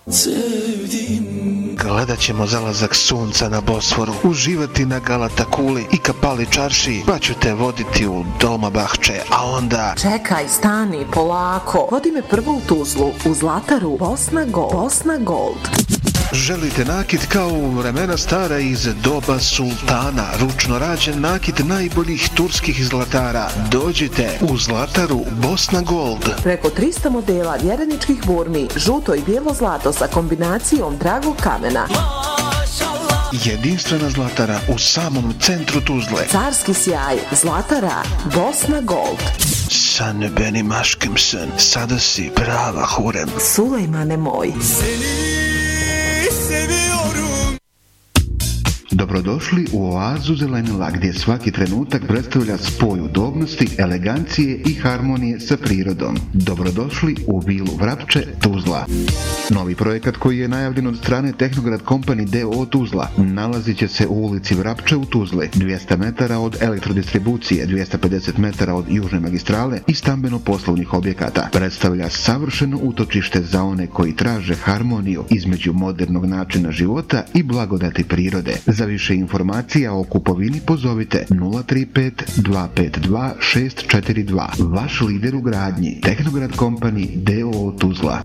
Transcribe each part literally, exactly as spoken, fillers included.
Gledat ćemo zalazak sunca na Bosforu, uživati na Galata kuli i Kapali čarši, pa ću te voditi u Dolmabahče, a onda... Čekaj, stani, polako. Vodi me prvo u Tuzlu, u Zlataru, Bosna Gold. Bosna Gold. Želite nakit kao u vremena stara iz doba sultana, ručno rađen nakit najboljih turskih zlatara? Dođite u Zlataru Bosna Gold. Preko trista modela vjereničkih burmi, žuto i bijelo zlato sa kombinacijom dragog kamena. Jedinstvena Zlatara u samom centru Tuzle. Carski sjaj, Zlatara Bosna Gold. San beni maškem sen, sada si prava hurem. Sulejmane moj. Dobrodošli u oazu zelenila gdje svaki trenutak predstavlja spoj udobnosti, elegancije i harmonije sa prirodom. Dobrodošli u vilu Vrapče, Tuzla. Novi projekat koji je najavljen od strane Tehnograd Company d o o Tuzla nalazit će se u ulici Vrapče u Tuzli, dvjesto metara od elektrodistribucije, dvjesto pedeset metara od južne magistrale i stambeno-poslovnih objekata. Predstavlja savršeno utočište za one koji traže harmoniju između modernog načina života i blagodati prirode. Za više informacija o kupovini pozovite nula tri pet dva pet dva šest četiri dva. Vaš lider u gradnji, Tehnograd Company d o o Tuzla.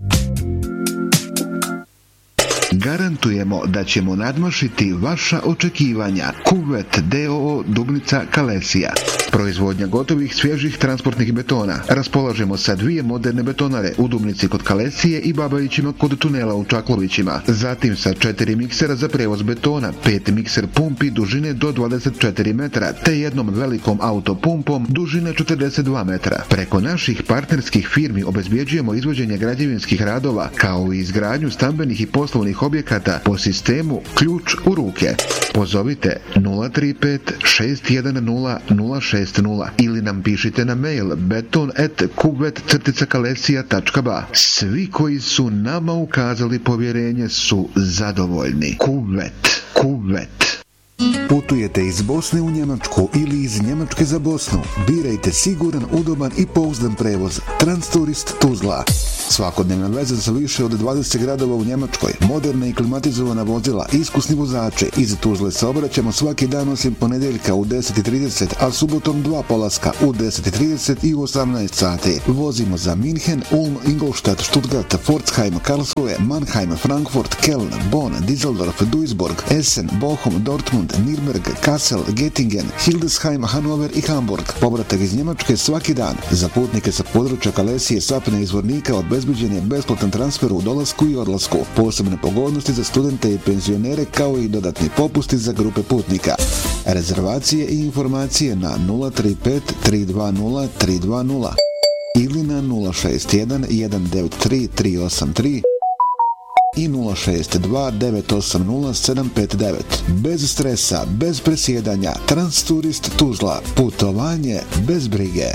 Garantujemo da ćemo nadmašiti vaša očekivanja. Kuvet d o o Dubnica Kalesija. Proizvodnja gotovih svježih transportnih betona. Raspolažemo sa dvije moderne betonare u Dubnici kod Kalesije i Babajićima kod tunela u Čaklovićima. Zatim sa četiri miksera za prevoz betona, pet mikser pumpi dužine do dvadeset četiri metra, te jednom velikom autopumpom dužine četrdeset dva metra. Preko naših partnerskih firmi obezbjeđujemo izvođenje građevinskih radova, kao i izgradnju stambenih i poslovnih objekata po sistemu ključ u ruke. Pozovite nula tri pet šest jedan nula nula šest nula ili nam pišite na mail beton at kuvet kalesija tačka ba. Svi koji su nama ukazali povjerenje su zadovoljni. Kuvet, kuvet. Putujete iz Bosne u Njemačku ili iz Njemačke za Bosnu? Birajte siguran, udoban i pouzdan prevoz. Transturist Tuzla. Svakodnevna veza sa više od dvadeset gradova u Njemačkoj, moderna i klimatizovana vozila, iskusni vozači. Iz Tuzle se obraćamo svaki dan osim ponedeljka u deset i trideset, a subotom dva polaska u deset i trideset i u osamnaest sati. Vozimo za Minhen, Ulm, Ingolstadt, Stuttgart, Pforzheim, Karlsruhe, Mannheim, Frankfurt, Köln, Bonn, Düsseldorf, Duisburg, Essen, Bochum, Dortmund, Nürnberg, Kassel, Göttingen, Hildesheim, Hannover i Hamburg. Povratak iz Njemačke svaki dan. Za putnike sa područja Kalesije, Sapne i Zvornika obezbeđen je besplatan transfer u dolasku i odlasku, posebne pogodnosti za studente i penzionere, kao i dodatni popusti za grupe putnika. Rezervacije i informacije na nula tri pet tri dva nula tri dva nula ili na nula šest jedan jedan devet tri tri osam tri i nula šest dva devet osam nula sedam pet devet. Bez stresa, bez presjedanja, Transturist Tuzla. Putovanje bez brige.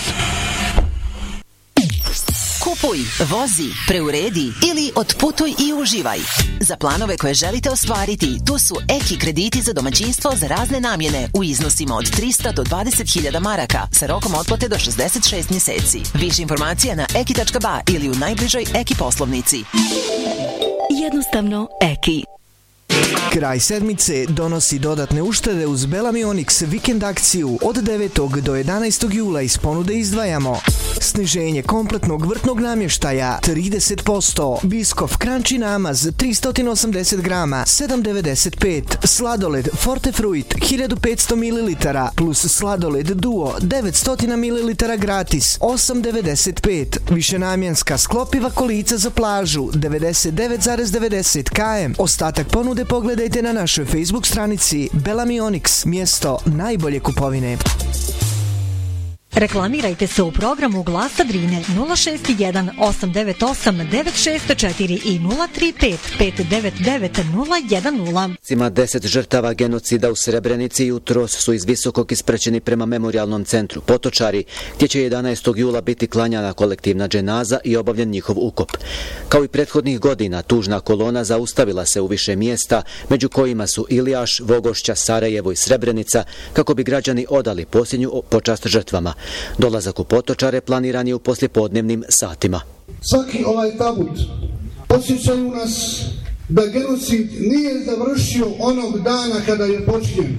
Kupuj, vozi, preuredi ili otputuj i uživaj. Za planove koje želite ostvariti, tu su Eki krediti za domaćinstvo za razne namjene u iznosima od trista do dvadeset hiljada maraka sa rokom otplate do šezdeset šest mjeseci. Više informacija na eki tačka ba ili u najbližoj Eki poslovnici. Jednostavno Eki. Kraj sedmice donosi dodatne uštede uz Bellamy Onyx vikend akciju od devetog do jedanaestog jula. Iz ponude izdvajamo sniženje kompletnog vrtnog namještaja trideset posto, Biskov Crunchy namaz tristo osamdeset grama sedam devedeset pet, sladoled Forte Fruit hiljadu petsto mililitara plus sladoled Duo devetsto mililitara gratis osam devedeset pet, višenamjenska sklopiva kolica za plažu devedeset devet zarez devedeset kilograma. Ostatak ponude pogledajte na našoj Facebook stranici Bellamy Onyx, mjesto najbolje kupovine. Reklamirajte se u programu Glasa Drine nula šest jedan osam devet osam devet šest četiri i nula tri pet pet devet devet nula jedan nula. Cima deset žrtava genocida u Srebrenici jutros su iz Visokog ispraćeni prema memorialnom centru Potočari, gdje će jedanaestog jula biti klanjana kolektivna dženaza i obavljen njihov ukop. Kao i prethodnih godina, tužna kolona zaustavila se u više mjesta, među kojima su Ilijaš, Vogošća, Sarajevo i Srebrenica, kako bi građani odali posljednju počast žrtvama. Dolazak u Potočare planiran je u poslijepodnevnim satima. Svaki ovaj tabut Podsjećaju nas da genocid nije završio onog dana kada je počinjen.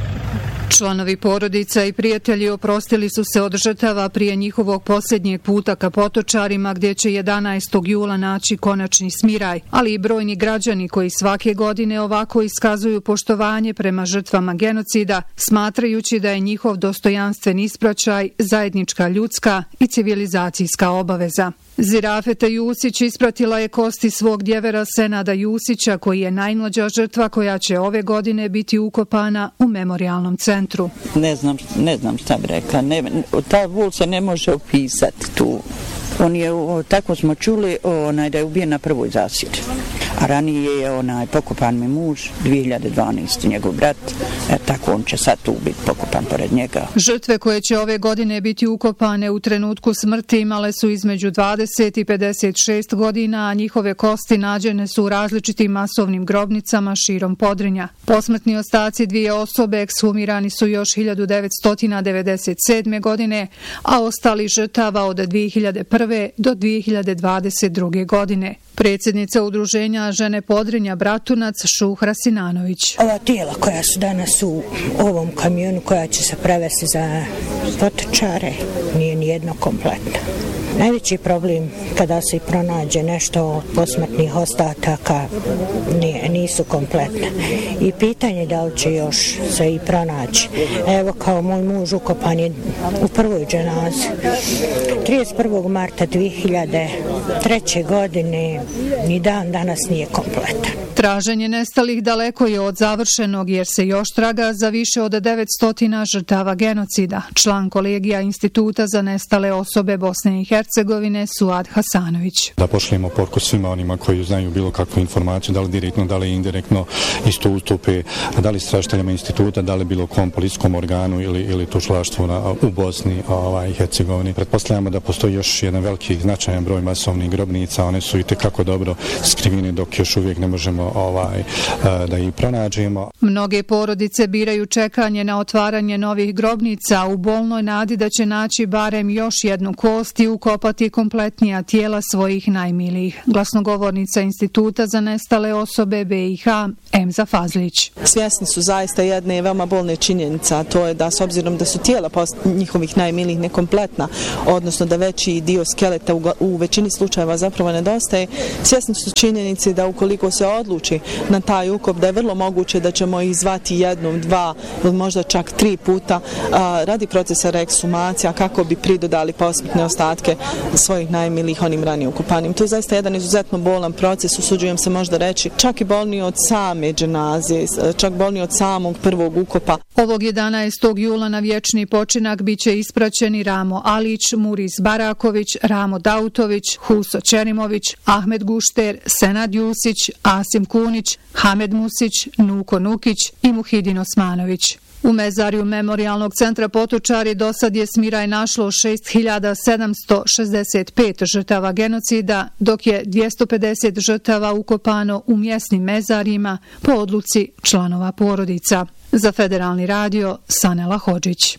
Članovi porodica i prijatelji oprostili su se od žrtava prije njihovog posljednjeg puta ka Potočarima, gdje će jedanaestog jula naći konačni smiraj, ali i brojni građani koji svake godine ovako iskazuju poštovanje prema žrtvama genocida, smatrajući da je njihov dostojanstven ispraćaj zajednička ljudska i civilizacijska obaveza. Zirafeta Jusić ispratila je kosti svog djevera Senada Jusića, koji je najmlađa žrtva koja će ove godine biti ukopana u memorijalnom centru. Ne znam, ne znam šta bi rekla. Ne, ta bol se ne može opisati tu. On je, tako smo čuli, onaj, da je ubijen na prvoj zasjedi. A ranije je onaj pokopan mi muž, dvije hiljade dvanaeste. njegov brat, e, tako on će sad tu biti pokopan pored njega. Žrtve koje će ove godine biti ukopane u trenutku smrti imale su između dvadeset i pedeset šest godina, a njihove kosti nađene su u različitim masovnim grobnicama širom Podrinja. Posmrtni ostaci dvije osobe ekshumirani su još hiljadu devetsto devedeset sedme. godine, a ostali žrtava od dvije hiljade prve. do dvije hiljade dvadeset druge. godine. Predsjednica udruženja Žene Podrinja Bratunac Šuhra Sinanović. Ova tijela koja su danas u ovom kamionu koja će se prevesti za Potočare nije nijedno kompletno. Najveći problem kada se pronađe nešto od posmrtnih ostataka nije, nisu kompletne. I pitanje da li će još se i pronaći. Evo kao moj muž ukopan je u prvoj dženazi. trideset prvog marta dvije hiljade treće. godine ni dan danas nije kompletan. Traženje nestalih daleko je od završenog jer se još traga za više od devetsto žrtava genocida. Član kolegija Instituta za nestale osobe Bosne i Hercegovine Suad Hasanović. Da pošaljemo poruku svima onima koji znaju bilo kakvu informaciju, da li direktno, da li indirektno isto ustupe, da li stražiteljama instituta, da li bilo kom policijskom organu ili, ili tužilaštvu u Bosni ovaj, i Hercegovini. Pretpostavljamo da postoji još jedan veliki značajan broj masovnih grobnica, one su i tekako dobro skrivene dok još uvijek ne možemo ovaj, da ih pronađemo. Mnoge porodice biraju čekanje na otvaranje novih grobnica u bolnoj nadi da će naći barem još jednu kost i ukopati kompletnija tijela svojih najmilijih. Glasnogovornica Instituta za nestale osobe B i H Emza Fazlić. Svjesni su zaista jedne veoma bolne činjenice, a to je da s obzirom da su tijela njihovih najmilijih nekompletna, odnosno da veći dio skeleta u, u većini slučajeva zapravo nedostaje, svjesni su činjenici da ukoliko se odluči na taj ukop, da je vrlo moguće da ćemo ih zvati jednom, dva ili možda čak tri puta a, radi procesa reeksumacija kako bi pridodali posmrtne ostatke svojih najmilijih onim ranije ukopanim. To je zaista jedan izuzetno bolan proces, usuđujem se možda reći, čak i bolniji od same dženaze, čak bolniji od samog prvog ukopa. Ovog jedanaestog jula na vječni počinak biće ispraćeni Ramo Alić, Muris Baraković, Ramo Dautović, Huso Čerimović, Ahmed Gušter, Senad Jusić, Asim Kunić, Hamed Musić, Nuko Nukić i Muhidin Osmanović. U mezariju Memorijalnog centra Potočari dosad je smiraj našlo šest hiljada sedamsto šezdeset pet žrtava genocida, dok je dvjesto pedeset žrtava ukopano u mjesnim mezarjima po odluci članova porodica. Za Federalni radio, Sanela Hodžić.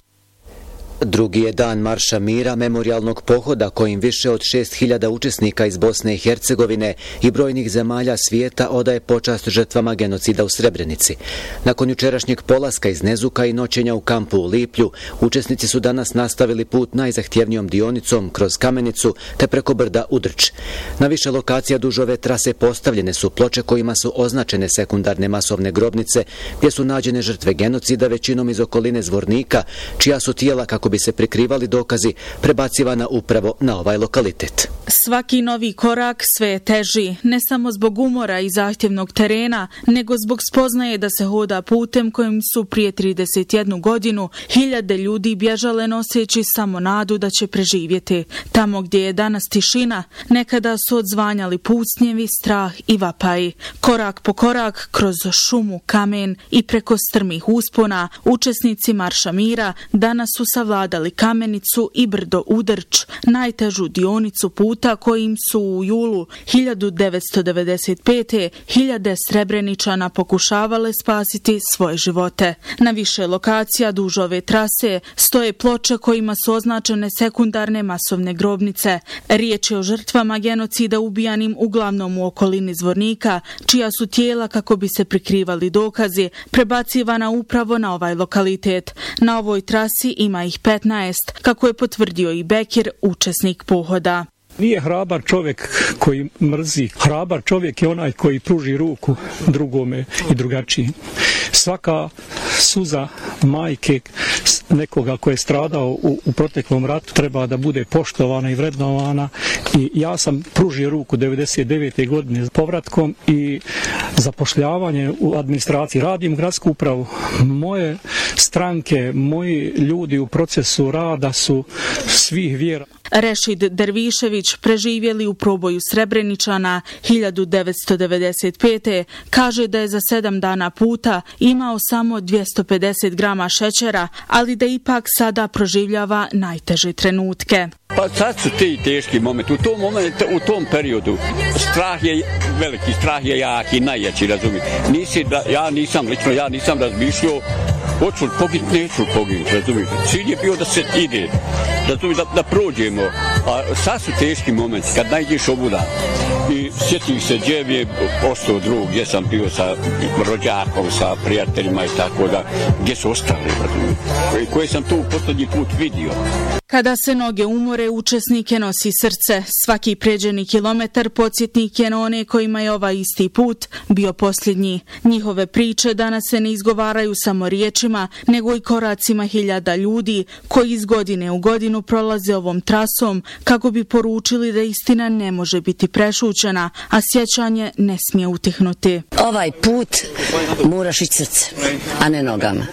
Drugi je dan Marša mira, memorijalnog pohoda kojim više od šest hiljada učesnika iz Bosne i Hercegovine i brojnih zemalja svijeta odaje počast žrtvama genocida u Srebrenici. Nakon jučerašnjeg polaska iz Nezuka i noćenja u kampu u Liplju, učesnici su danas nastavili put najzahtjevnijom dionicom kroz Kamenicu te preko brda Udrč. Na više lokacija duž ove trase postavljene su ploče kojima su označene sekundarne masovne grobnice gdje su nađene žrtve genocida većinom iz okoline Zvornika, čija su tijela, kako bi se prikrivali dokazi, prebacivana upravo na ovaj lokalitet. Svaki novi korak sve je teži, ne samo zbog umora i zahtjevnog terena, nego zbog spoznaje da se hoda putem kojim su prije trideset jednu godinu hiljade ljudi bježale noseći samo nadu da će preživjeti. Tamo gdje je danas tišina, nekada su odzvanjali pucnjevi, strah i vapaji. Korak po korak, kroz šumu, kamen i preko strmih uspona, učesnici Marša mira danas su savladali savladali Kamenicu i brdo Udrč, najtežu dionicu puta kojim su u julu hiljadu devetsto devedeset pete. hiljade Srebreničana pokušavale spasiti svoje živote. Na više lokacija duž ove trase stoje ploče kojima su označene sekundarne masovne grobnice. Riječ je o žrtvama genocida ubijanim uglavnom u okolini Zvornika, čija su tijela, kako bi se prikrivali dokazi, prebacivana upravo na ovaj lokalitet. Na ovoj trasi ima ih petnaest, kako je potvrdio i Bekir, učesnik pohoda. Nije hrabar čovjek koji mrzi. Hrabar čovjek je onaj koji pruži ruku drugome i drugačiji. Svaka suza majke nekoga ko je stradao u, u proteklom ratu treba da bude poštovana i vrednovana. I ja sam pružio ruku devedeset devete godine povratkom i zapošljavanje u administraciji. Radim gradsku upravu. Moje stranke, moji ljudi u procesu rada su svih vjera. Rešid Dervišević, preživjeli u proboju Srebreničana hiljadu devetsto devedeset pete. kaže da je za sedam dana puta imao samo dvjesto pedeset grama šećera, ali da ipak sada proživljava najteže trenutke. Pa sad su ti teški momenti. U tom momentu, u tom periodu strah je veliki, strah je jak i najjači, razumijete. Nisi, ja nisam, lično ja nisam razmišljao hoću li poginuti, neću li poginuti, razumijete. Cilj je bio da se ide, razumijete, da, da prođemo. A sad su teški momenti kad najđeš ovuda. I sjetim se gdje je ostao drug, gdje sam bio sa rođakom, sa prijateljima i tako da, gdje su ostali, razumijete, koje sam tu posljednji put vidio. Kada se noge umore, učesnike nosi srce. Svaki pređeni kilometar podsjetnik je na one kojima je ovaj isti put bio posljednji. Njihove priče danas se ne izgovaraju samo riječima, nego i koracima hiljada ljudi koji iz godine u godinu prolaze ovom trasom kako bi poručili da istina ne može biti prešućena, a sjećanje ne smije utihnuti. Ovaj put moraš ići srce, a ne nogama.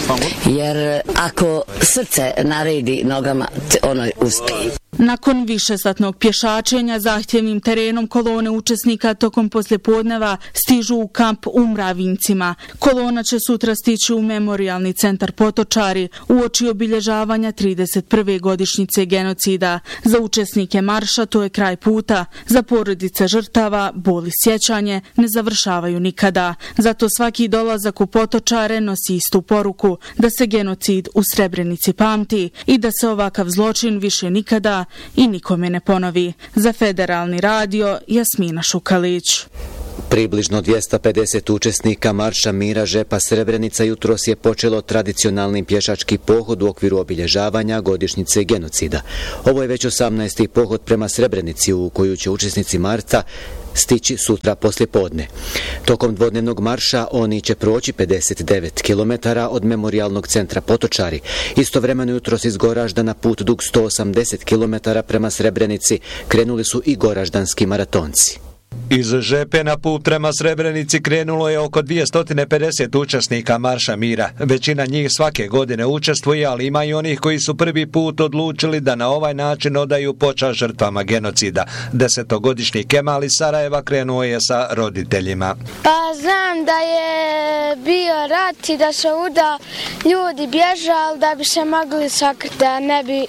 Jer ako srce naredi nogama, ono uspije. Nakon višesatnog pješačenja zahtjevnim terenom, kolone učesnika tokom poslijepodneva stižu u kamp u Mravincima. Kolona će sutra stići u memorijalni centar Potočari uoči obilježavanja trideset prve godišnjice genocida. Za učesnike marša to je kraj puta. Za porodice žrtava bol i sjećanje ne završavaju nikada. Zato svaki dolazak u Potočare nosi istu poruku, da se genocid u Srebrenici pamti i da se ovakav zločin više nikada i nikome ne ponovi. Za Federalni radio, Jasmina Šukalić. Približno dvjesto pedeset učesnika Marša mira Žepa Srebrenica jutros je počelo tradicionalni pješački pohod u okviru obilježavanja godišnjice genocida. Ovo je već osamnaesti pohod prema Srebrenici u koju će učesnici marca stići sutra poslijepodne. Tokom dvodnevnog marša oni će proći pedeset devet kilometara od memorijalnog centra Potočari. Istovremeno jutros iz Goražda na put dug sto osamdeset kilometara prema Srebrenici krenuli su i goraždanski maratonci. Iz Žepe na put prema Srebrenici krenulo je oko dvjesto pedeset učesnika Marša mira. Većina njih svake godine učestvuje, ali ima i onih koji su prvi put odlučili da na ovaj način odaju počast žrtvama genocida. Desetogodišnji Kemal iz Sarajeva krenuo je sa roditeljima. Pa znam da je bio rat i da su uda ljudi bježali da bi se mogli sakriti, da ne bi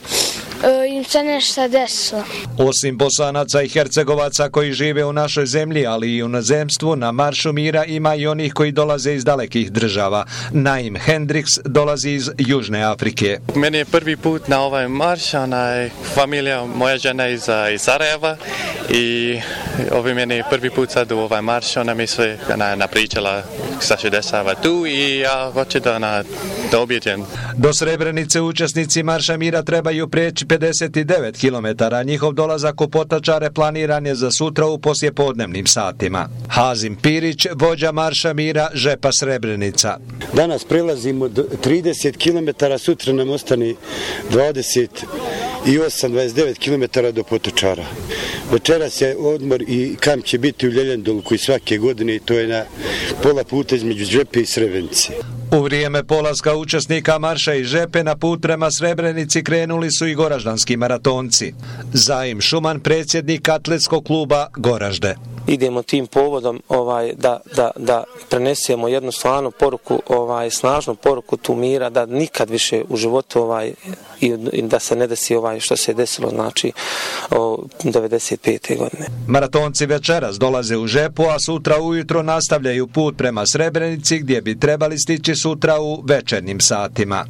im se nešto desilo. Osim Bosanaca i Hercegovaca koji žive u našoj zemlji, ali i u inozemstvu, na Maršu mira ima i onih koji dolaze iz dalekih država. Naim Hendriks dolazi iz Južne Afrike. Meni je prvi put na ovaj marš, onaj familija, moja žena iz, iz Sarajeva i ovi meni je prvi put sad u ovaj marš, ona mi sve ona, napričala šta se dešava tu i ja hoću da, na, da objeđem. Do Srebrenice učesnici Marša mira trebaju preći pedeset devet kilometara. Njihov dolazak u Potočare planiran je za sutra u poslijepodnevnim satima. Hazim Pirić, vođa Marša mira Žepa Srebrenica. Danas prelazimo trideset kilometara, sutra nam ostane dvadeset osam do dvadeset devet kilometara do Potočara. Večeras je odmor i kamp će biti u Ljeljendolu koji svake godine i to je na pola puta između Žepe i Srebrenice. U vrijeme polaska učesnika marša iz Žepe na put prema Srebrenici krenuli su i goraždanski maratonci. Zaim Šuman, predsjednik atletskog kluba Goražde. idemo tim povodom ovaj da da da prenesemo jednu stvarnu poruku, ovaj snažnu poruku tu mira, da nikad više u životu ovaj i, i da se ne desi ovaj što se desilo znači o, devedeset pete godine. Maratonci večeras dolaze u Žepu, a sutra ujutro nastavljaju put prema Srebrenici, gdje bi trebali stići sutra u večernjim satima.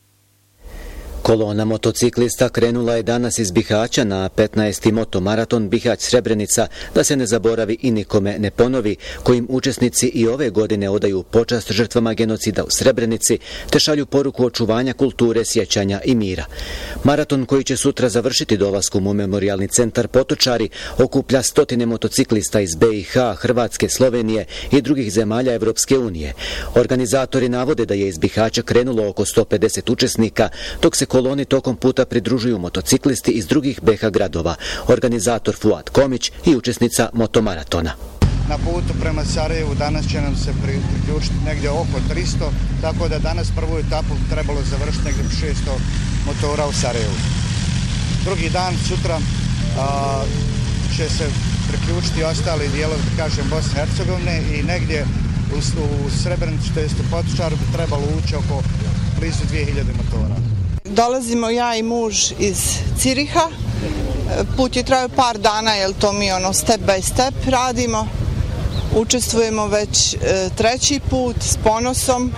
Kolona motociklista krenula je danas iz Bihaća na petnaesti motomaraton Bihać-Srebrenica, da se ne zaboravi i nikome ne ponovi, kojim učesnici i ove godine odaju počast žrtvama genocida u Srebrenici, te šalju poruku očuvanja kulture, sjećanja i mira. Maraton, koji će sutra završiti dolaskom u memorijalni centar Potočari, okuplja stotine motociklista iz B i H, Hrvatske, Slovenije i drugih zemalja Evropske unije. Organizatori navode da je iz Bihaća krenulo oko sto pedeset učesnika, dok se koloni tokom puta pridružuju motociklisti iz drugih B H gradova, organizator Fuad Komić i učesnica motomaratona. Na putu prema Sarajevu danas će nam se priključiti negdje oko tristo, tako da danas prvu etapu trebalo završiti negdje šesto motora u Sarajevu. Drugi dan, sutra, a, će se priključiti ostali dijelovi, kažem, Bosne i Hercegovine i negdje u, u Srebrenicu, to jest u Potočaru, bi trebalo ući oko blizu dvije hiljade motora. Dolazimo ja i muž iz Ciriha. Put je trajao par dana, jer to mi ono step by step radimo. Učestvujemo već e, treći put s ponosom.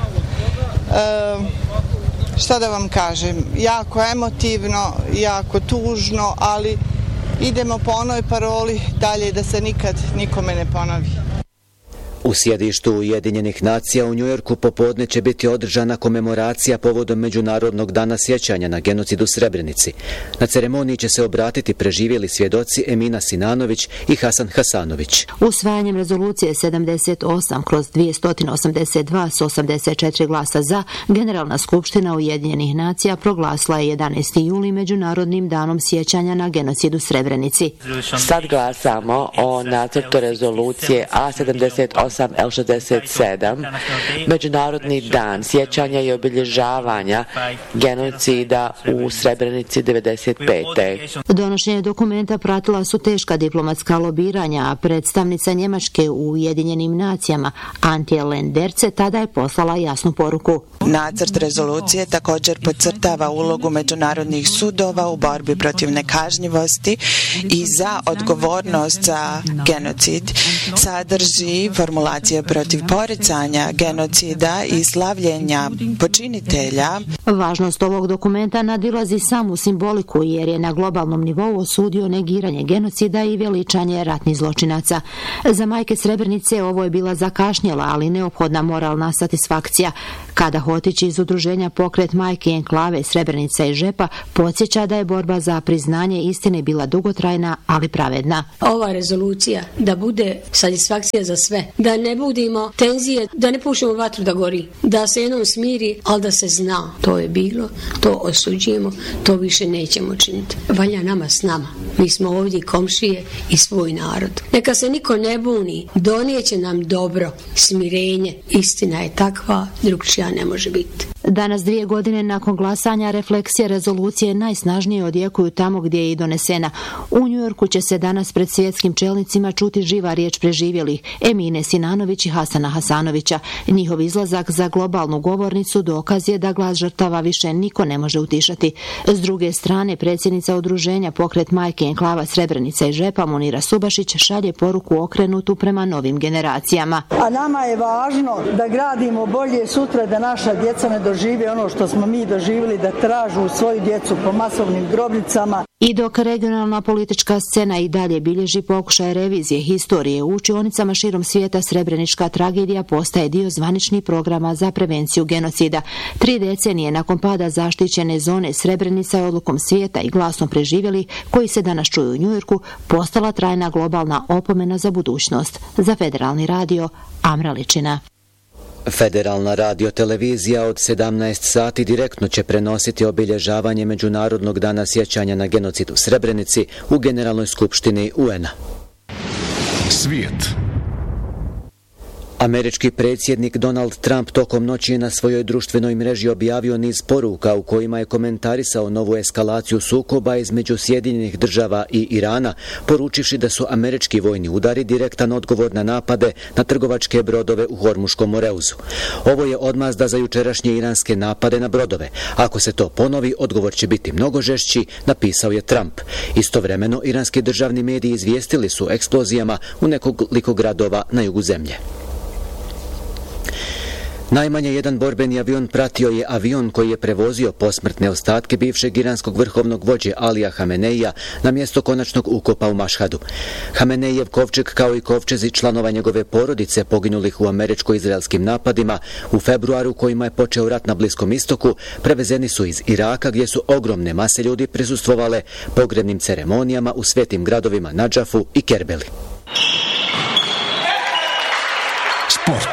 E, šta da vam kažem, jako emotivno, jako tužno, ali idemo po onoj paroli dalje da se nikad nikome ne ponovi. U sjedištu Ujedinjenih nacija u Njujorku popodne će biti održana komemoracija povodom Međunarodnog dana sjećanja na genocid u Srebrenici. Na ceremoniji će se obratiti preživjeli svjedoci Emina Sinanović i Hasan Hasanović. Usvajanjem rezolucije sedamdeset osam kroz dvjesto osamdeset dva s osamdeset četiri glasa za, Generalna skupština Ujedinjenih nacija proglasila je jedanaesti juli Međunarodnim danom sjećanja na genocid u Srebrenici. Sad glasamo o nacrtu rezolucije A sedamdeset osam L šezdeset sedam, Međunarodni dan sjećanja i obilježavanja genocida u Srebrenici devedeset pete. Donošenje dokumenta pratila su teška diplomatska lobiranja, a predstavnica Njemačke u Ujedinjenim nacijama Antje Lenderce tada je poslala jasnu poruku. Nacrt rezolucije također podcrtava ulogu međunarodnih sudova u borbi protiv nekažnjivosti i za odgovornost za genocid. Sadrži formulacije protiv poricanja genocida i slavljenja počinitelja. Važnost ovog dokumenta nadilazi samu simboliku, jer je na globalnom nivou osudio negiranje genocida i veličanje ratnih zločinaca. Za majke Srebrenice ovo je bila zakašnjela, ali neophodna moralna satisfakcija. Kada Hotić iz udruženja Pokret majke enklave Srebrenica i Žepa podsjeća da je borba za priznanje istine bila dugotrajna, ali pravedna. Ova rezolucija da bude satisfakcija za sve, da ne budemo tenzije, da ne pušimo vatru da gori, da se jednom smiri, ali da se zna. To je bilo, to osuđujemo, to više nećemo činiti. Valja nama s nama. Mi smo ovdje komšije i svoj narod. Neka se niko ne buni, donijeće nam dobro, smirenje. Istina je takva, drugčija ne može biti. Danas, dvije godine nakon glasanja, refleksije rezolucije najsnažnije odjekuju tamo gdje je i donesena. U Njujorku će se danas pred svjetskim čelnicima čuti živa riječ preživjelih Emine Sinanović i Hasana Hasanovića. Njihov izlazak za globalnu govornicu dokaz je da glas žrtava više niko ne može utišati. S druge strane, predsjednica udruženja Pokret majke enklava Srebrenica i Žepa Munira Subašić šalje poruku okrenutu prema novim generacijama. A nama je važno da gradimo bolje sutra, da naša djeca ne dožive ono što smo mi doživjeli, da tražu svoju djecu po masovnim grobnicama. I dok regionalna politička scena i dalje bilježi pokušaje revizije historije u učionicama širom svijeta, srebrenička tragedija postaje dio zvaničnih programa za prevenciju genocida. Tri decenije nakon pada zaštićene zone, Srebrenica je odlukom svijeta i glasom preživjeli, koji se danas čuju u Njujorku, postala trajna globalna opomena za budućnost. Za Federalni radio, Amra Ličina. Federalna radiotelevizija od sedamnaest sati direktno će prenositi obilježavanje Međunarodnog dana sjećanja na genocid u Srebrenici u Generalnoj skupštini U N-a. Svijet. Američki predsjednik Donald Trump tokom noći je na svojoj društvenoj mreži objavio niz poruka u kojima je komentarisao novu eskalaciju sukoba između Sjedinjenih država i Irana, poručivši da su američki vojni udari direktan odgovor na napade na trgovačke brodove u Hormuškom moreuzu. Ovo je odmazda za jučerašnje iranske napade na brodove. Ako se to ponovi, odgovor će biti mnogo žešći, napisao je Trump. Istovremeno, iranski državni mediji izvijestili su eksplozijama u nekoliko gradova na jugu zemlje. Najmanje jedan borbeni avion pratio je avion koji je prevozio posmrtne ostatke bivšeg iranskog vrhovnog vođe Alija Hameneija na mjesto konačnog ukopa u Mašhadu. Hameneijev kovčeg, kao i kovčezi članova njegove porodice poginulih u američko-izraelskim napadima u februaru kojima je počeo rat na Bliskom istoku, prevezeni su iz Iraka gdje su ogromne mase ljudi prisustvovale pogrebnim ceremonijama u svetim gradovima Nadžafu i Kerbeli. Sport.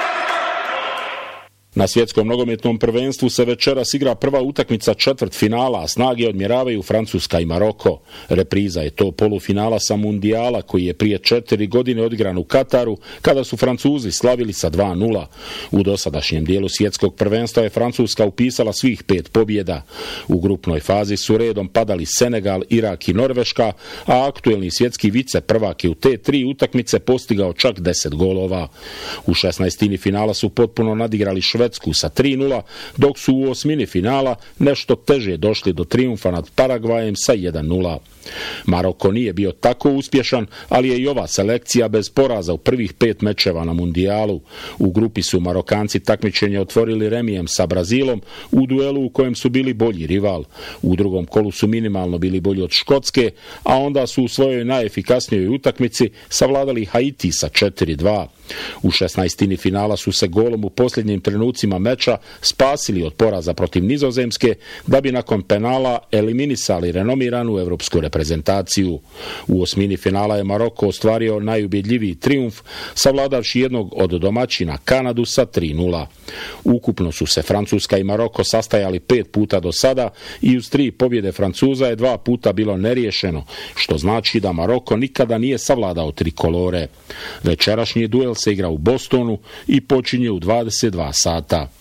Na svjetskom nogometnom prvenstvu se večeras igra prva utakmica četvrtfinala, a snage odmjeravaju Francuska i Maroko. Repriza je to polufinala sa mundijala koji je prije četiri godine odigran u Kataru, kada su Francuzi slavili sa dva nula. U dosadašnjem dijelu svjetskog prvenstva je Francuska upisala svih pet pobjeda. U grupnoj fazi su redom padali Senegal, Irak i Norveška, a aktuelni svjetski vice prvak je u te tri utakmice postigao čak deset golova. U šesnaestini finala su potpuno nadigrali Švedsku sa tri nula, dok su u osmini finala nešto teže došli do trijumfa nad Paragvajem sa jedan nula. Maroko nije bio tako uspješan, ali je i ova selekcija bez poraza u prvih pet mečeva na mundijalu. U grupi su Marokanci takmičenje otvorili remijem sa Brazilom u duelu u kojem su bili bolji rival. U drugom kolu su minimalno bili bolji od Škotske, a onda su u svojoj najefikasnijoj utakmici savladali Haiti sa četiri dva. U šesnaestini finala su se golom u posljednjim trenucima meča spasili od poraza protiv Nizozemske, da bi nakon penala eliminisali renomiranu evropsku reprezentaciju. U osmini finala je Maroko ostvario najubjedljiviji trijumf, savladavši jednog od domaćina Kanadu sa tri nula. Ukupno su se Francuska i Maroko sastajali pet puta do sada i uz tri pobjede Francuza je dva puta bilo neriješeno, što znači da Maroko nikada nije savladao trikolore. Večerašnji duel se igra u Bostonu i počinje u dvadeset dva sata.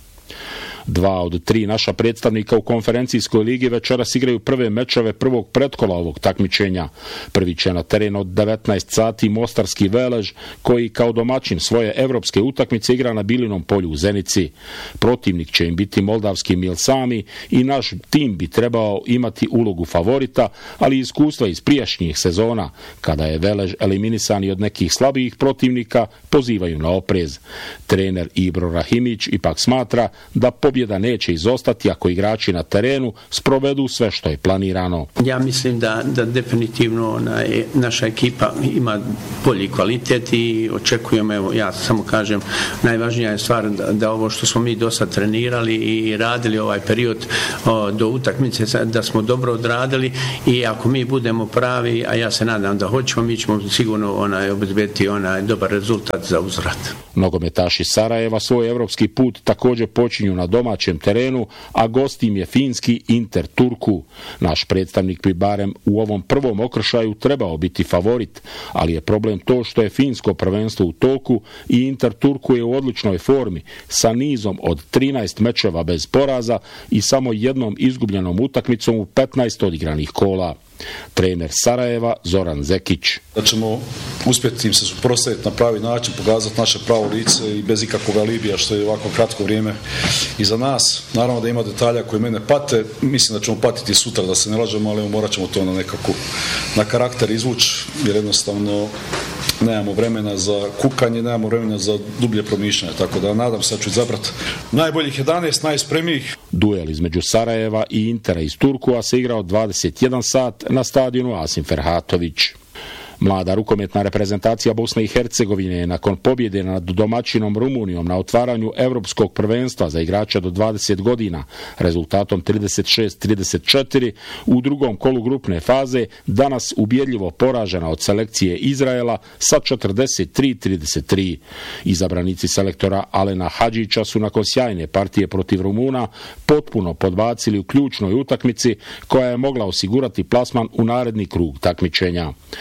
Dva od tri naša predstavnika u konferencijskoj ligi večeras igraju prve mečeve prvog pretkola ovog takmičenja. Prvi će na teren od devetnaest sati Mostarski Velež, koji kao domaćin svoje evropske utakmice igra na Bilinom polju u Zenici. Protivnik će im biti moldavski Milsami i naš tim bi trebao imati ulogu favorita, ali iskustva iz prijašnjih sezona, kada je Velež eliminisan i od nekih slabijih protivnika, pozivaju na oprez. Trener Ibro Rahimić ipak smatra da pobjeda neće izostati ako igrači na terenu sprovedu sve što je planirano. Ja mislim da, da definitivno ona, naša ekipa ima bolji kvalitet i očekujemo, evo ja samo kažem, najvažnija je stvar da, da ovo što smo mi dosad trenirali i radili ovaj period o, do utakmice, da smo dobro odradili i ako mi budemo pravi, a ja se nadam da hoćemo, mi ćemo sigurno onaj, obezbediti onaj dobar rezultat za uzvrat. Nogometaši Sarajeva svoj evropski put također počinju na domaćem terenu, a gost im je finski Inter Turku. Naš predstavnik bi barem u ovom prvom okršaju trebao biti favorit, ali je problem to što je finsko prvenstvo u toku i Inter Turku je u odličnoj formi sa nizom od trinaest mečeva bez poraza i samo jednom izgubljenom utakmicom u petnaest odigranih kola. Trener Sarajeva Zoran Zekić. Da ćemo uspjeti im se suprotstaviti na pravi način, pokazati naše pravo lice i bez ikakvog alibija, što je ovako kratko vrijeme iza nas. Naravno da ima detalja koji mene pate, mislim da ćemo patiti sutra, da se ne lažemo, ali morat ćemo to na nekako na karakter izvući, jer jednostavno nemamo vremena za kukanje, nemamo vremena za dublje promišljanje, tako da nadam se da ću izabrati najboljih jedanaest, najspremnijih. Duel između Sarajeva i Intera iz Turkua se igrao dvadeset jedan sat na stadionu Asim Ferhatović. Mlada rukometna reprezentacija Bosne i Hercegovine je nakon pobjede nad domaćinom Rumunijom na otvaranju Evropskog prvenstva za igrača do dvadeset godina rezultatom trideset šest trideset četiri u drugom kolu grupne faze danas ubjedljivo poražena od selekcije Izraela sa četrdeset tri trideset tri. Izabranici selektora Alena Hadžića su nakon sjajne partije protiv Rumuna potpuno podbacili u ključnoj utakmici koja je mogla osigurati plasman u naredni krug takmičenja. Sutra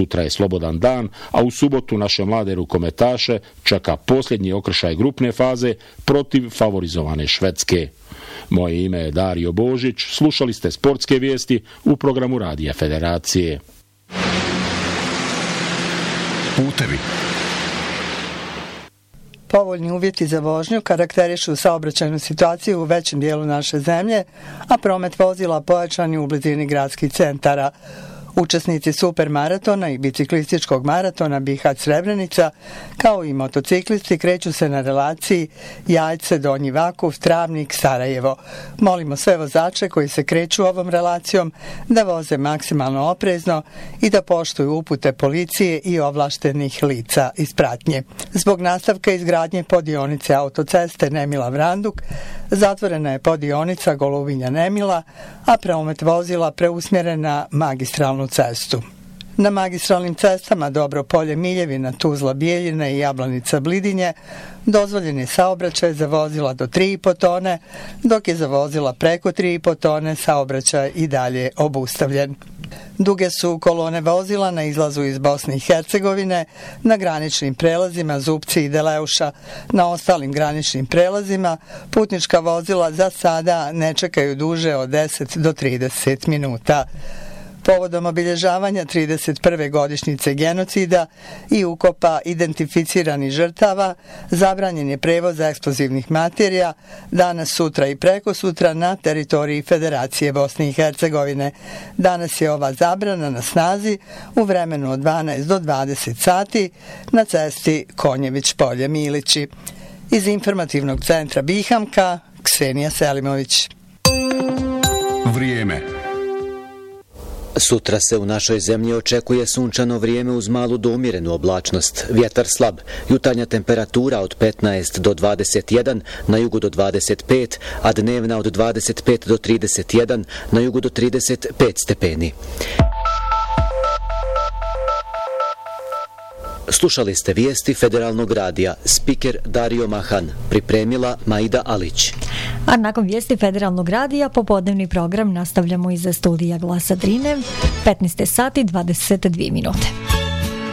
sutra je slobodan dan, a u subotu naše mlade rukometaše čeka posljednji okršaj grupne faze protiv favorizovane Švedske. Moje ime je Dario Božić, slušali ste sportske vijesti u programu Radija Federacije. Putevi. Povoljni uvjeti za vožnju karakterišu saobraćajnu situaciju u većem dijelu naše zemlje, a promet vozila pojačan je u blizini gradskih centara. Učesnici supermaratona i biciklističkog maratona Bihać-Srebrenica, kao i motociklisti, kreću se na relaciji Jajce-Donji Vakuf, Travnik-Sarajevo. Molimo sve vozače koji se kreću ovom relacijom da voze maksimalno oprezno i da poštuju upute policije i ovlaštenih lica iz pratnje. Zbog nastavka izgradnje poddionice autoceste Nemila-Vranduk, zatvorena je poddionica Goluvinja-Nemila, a promet vozila preusmjeren na magistralnu cestu. Na magistralnim cestama Dobro Polje Miljevina, Tuzla Bijeljina i Jablanica Blidinje dozvoljen je saobraćaj za vozila do tri i po tone, dok je za vozila preko tri i po tone saobraćaj i dalje obustavljen. Duge su kolone vozila na izlazu iz Bosne i Hercegovine, na graničnim prelazima Zupci i Deleuša. Na ostalim graničnim prelazima putnička vozila za sada ne čekaju duže od deset do trideset minuta. Povodom obilježavanja trideset prve godišnjice genocida i ukopa identificiranih žrtava, zabranjen je prevoz eksplozivnih materija danas, sutra i prekosutra na teritoriji Federacije Bosne i Hercegovine. Danas je ova zabrana na snazi u vremenu od dvanaest do dvadeset sati na cesti Konjević Polje Milići. Iz informativnog centra Bihamka, Ksenija Selimović. Vrijeme. Sutra se u našoj zemlji očekuje sunčano vrijeme uz malu do umjerenu oblačnost. Vjetar slab, jutarnja temperatura od petnaest do dvadeset jedan, na jugu do dvadeset pet, a dnevna od dvadeset pet do trideset jedan, na jugu do trideset pet stepeni. Slušali ste vijesti Federalnog radija. Spiker Dario Mahan, pripremila Maida Alić. A nakon vijesti Federalnog radija popodnevni program nastavljamo iza studija Glasa Drine, petnaest sati dvadeset dvije minute.